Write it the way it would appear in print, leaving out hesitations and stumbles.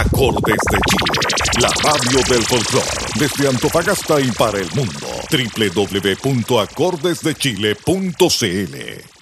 Acordes de Chile, la radio del folclore, desde Antofagasta y para el mundo. www.acordesdechile.cl